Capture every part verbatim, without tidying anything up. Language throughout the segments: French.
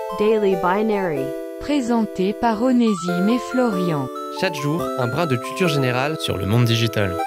Daily Binary. Présenté par Onésime et Florian. Chaque jour, un brin de culture générale sur le monde digital.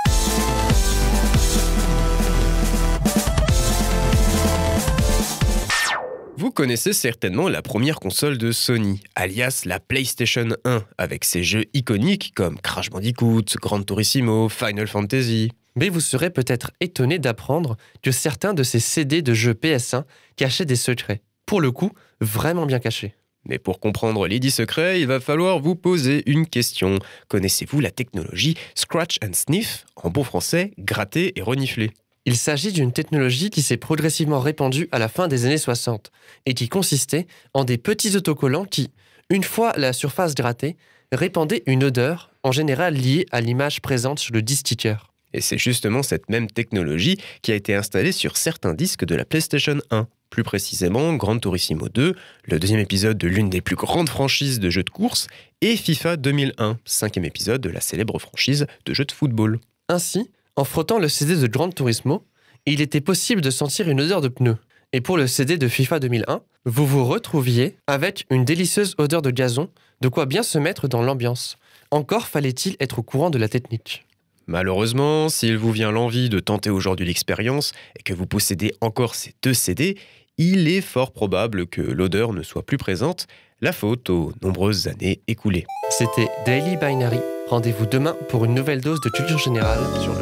Vous connaissez certainement la première console de Sony, alias la PlayStation un, avec ses jeux iconiques comme Crash Bandicoot, Gran Turismo, Final Fantasy. Mais vous serez peut-être étonné d'apprendre que certains de ces C D de jeux P S un cachaient des secrets. Pour le coup, vraiment bien cachés. Mais pour comprendre les dix secrets, il va falloir vous poser une question. Connaissez-vous la technologie Scratch and Sniff, en bon français, gratter et renifler? Il s'agit d'une technologie qui s'est progressivement répandue à la fin des années soixante et qui consistait en des petits autocollants qui, une fois la surface grattée, répandaient une odeur, en général liée à l'image présente sur le disque sticker. Et c'est justement cette même technologie qui a été installée sur certains disques de la PlayStation un. Plus précisément, Gran Turismo deux, le deuxième épisode de l'une des plus grandes franchises de jeux de course, et FIFA deux mille un, cinquième épisode de la célèbre franchise de jeux de football. Ainsi, en frottant le C D de Gran Turismo, il était possible de sentir une odeur de pneu. Et pour le C D de FIFA deux mille un, vous vous retrouviez avec une délicieuse odeur de gazon, de quoi bien se mettre dans l'ambiance. Encore fallait-il être au courant de la technique. Malheureusement, s'il vous vient l'envie de tenter aujourd'hui l'expérience et que vous possédez encore ces deux C D, il est fort probable que l'odeur ne soit plus présente, la faute aux nombreuses années écoulées. C'était Daily Binary. Rendez-vous demain pour une nouvelle dose de culture générale sur le